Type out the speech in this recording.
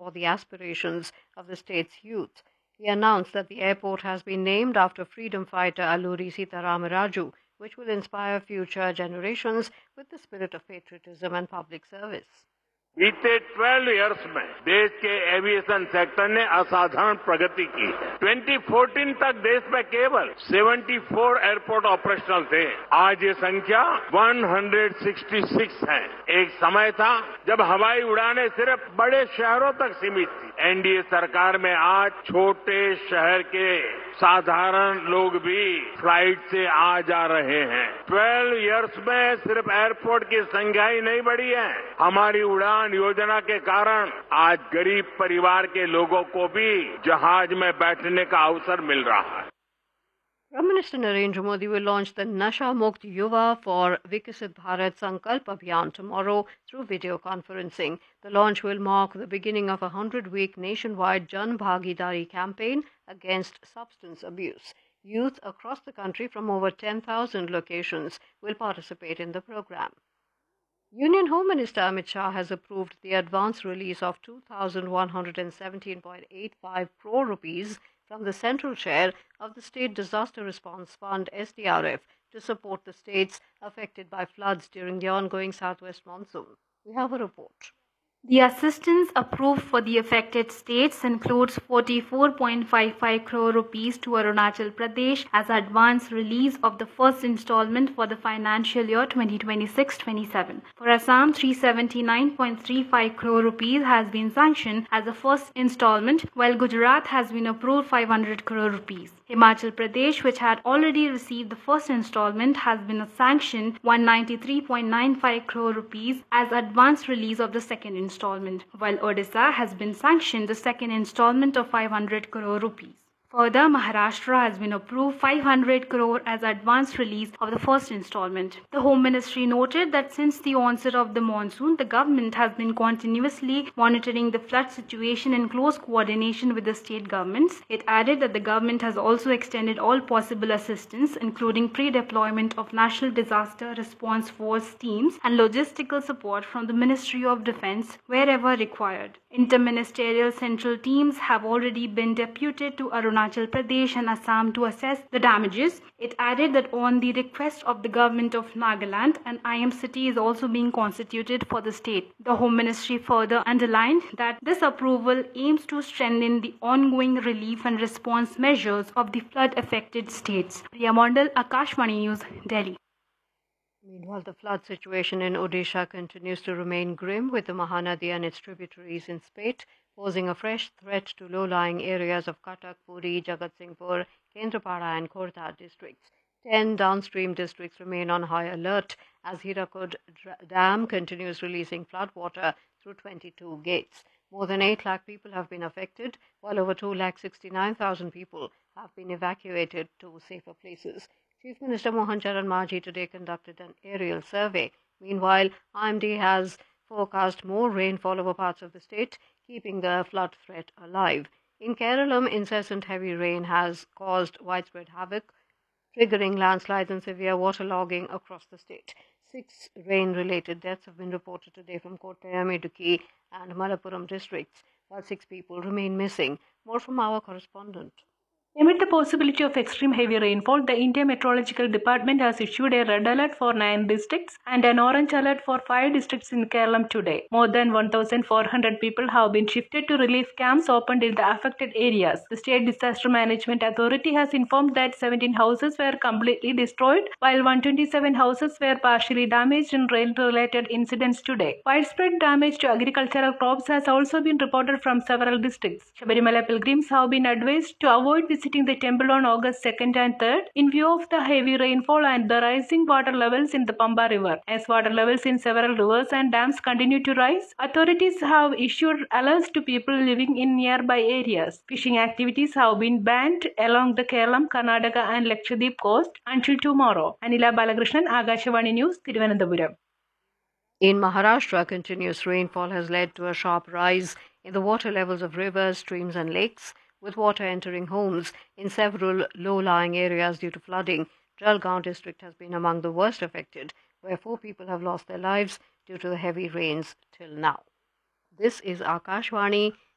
for the aspirations of the state's youth. He announced that the airport has been named after freedom fighter Alluri Sitaramaraju, which will inspire future generations with the spirit of patriotism and public service. बीते 12 years में देश के aviation sector ने असाधारण प्रगति की है। 2014 तक देश में केवल 74 एयरपोर्ट ऑपरेशनल थे। आज ये संख्या 166 है। एक समय था जब हवाई उड़ानें सिर्फ बड़े शहरों तक सीमित थी। एनडीए सरकार में आज छोटे शहर के साधारण लोग भी फ्लाइट से आ जा रहे हैं। 12 इयर्स में सिर्फ एयरपोर्ट की संख्या ही नहीं बढ़ी है, हमारी उड़ान योजना के कारण आज गरीब परिवार के लोगों को भी जहाज में बैठने का अवसर मिल रहा है। Prime Minister Narendra Modi will launch the Nasha Mukt Yuva for Viksit Bharat Sankalp Abhiyan tomorrow through video conferencing. The launch will mark the beginning of a 100-week nationwide Jan Bhagidari campaign against substance abuse. Youth across the country from over 10,000 locations will participate in the program. Union Home Minister Amit Shah has approved the advance release of 2,117.85 crore rupees from the central share of the State Disaster Response Fund SDRF to support the states affected by floods during the ongoing southwest monsoon. We have a report. The assistance approved for the affected states includes 44.55 crore rupees to Arunachal Pradesh as advance release of the first installment for the financial year 2026-27. For Assam, 379.35 crore rupees has been sanctioned as the first installment, while Gujarat has been approved 500 crore rupees. Himachal Pradesh, which had already received the first installment, has been sanctioned 193.95 crore rupees as advance release of the second installment, while Odisha has been sanctioned the second installment of 500 crore rupees. Further, Maharashtra has been approved 500 crore as advance release of the first installment. The Home Ministry noted that since the onset of the monsoon, the government has been continuously monitoring the flood situation in close coordination with the state governments. It added that the government has also extended all possible assistance, including pre-deployment of National Disaster Response Force teams and logistical support from the Ministry of Defence wherever required. Interministerial central teams have already been deputed to Arunachal Pradesh and Assam to assess the damages. It added that on the request of the government of Nagaland, an IM city is also being constituted for the state. The Home Ministry further underlined that this approval aims to strengthen the ongoing relief and response measures of the flood-affected states. Priya Mondal, Akashvani News, Delhi. Meanwhile, the flood situation in Odisha continues to remain grim, with the Mahanadi and its tributaries in spate posing a fresh threat to low-lying areas of Cuttack, Puri, Jagatsinghpur, Kendrapada and Khordha districts. 10 downstream districts remain on high alert as Hirakud Dam continues releasing floodwater through 22 gates. More than 8 lakh people have been affected, while over 2,69,000 people have been evacuated to safer places. Chief Minister Mohan Charan Majhi today conducted an aerial survey. Meanwhile, IMD has forecast more rainfall over parts of the state, keeping the flood threat alive. In Kerala, incessant heavy rain has caused widespread havoc, triggering landslides and severe waterlogging across the state. 6 rain-related deaths have been reported today from Kottayam, Idukki and Malappuram districts, while 6 people remain missing. More from our correspondent. Amid the possibility of extreme heavy rainfall, the India Meteorological Department has issued a red alert for 9 districts and an orange alert for 5 districts in Kerala today. More than 1,400 people have been shifted to relief camps opened in the affected areas. The State Disaster Management Authority has informed that 17 houses were completely destroyed, while 127 houses were partially damaged in rain-related incidents today. Widespread damage to agricultural crops has also been reported from several districts. Shabarimala pilgrims have been advised to avoid visiting the temple on August 2nd and 3rd in view of the heavy rainfall and the rising water levels in the Pamba River. As water levels in several rivers and dams continue to rise, authorities have issued alerts to people living in nearby areas. Fishing activities have been banned along the Kerala, Karnataka and Lakshadweep coast until tomorrow. Anila Balakrishnan, Akashvani News, Thiruvananthapuram. In Maharashtra, continuous rainfall has led to a sharp rise in the water levels of rivers, streams and lakes, with water entering homes in several low-lying areas due to flooding. Jalgaon district has been among the worst affected, where 4 people have lost their lives due to the heavy rains till now. This is Akashvani,